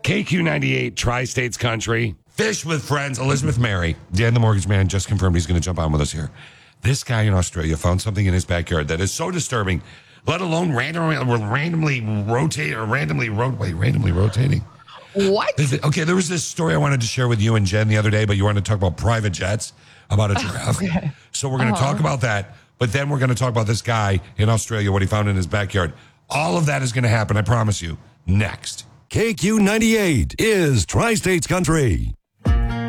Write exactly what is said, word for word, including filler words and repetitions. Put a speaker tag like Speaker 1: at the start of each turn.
Speaker 1: K Q ninety-eight, Tri-States Country.
Speaker 2: Fish with Friends, Elizabeth Mary. Dan the Mortgage Man just confirmed he's going to jump on with us here. This guy in Australia found something in his backyard that is so disturbing, let alone randomly, randomly rotate or randomly, ro- wait, randomly rotating.
Speaker 3: What?
Speaker 2: Okay, there was this story I wanted to share with you and Jen the other day, but you wanted to talk about private jets, about a giraffe.
Speaker 3: Okay.
Speaker 2: So we're going to
Speaker 3: Uh-huh.
Speaker 2: talk about that, but then we're going to talk about this guy in Australia, what he found in his backyard. All of that is going to happen, I promise you, next.
Speaker 4: K Q ninety-eight is Tri-States Country.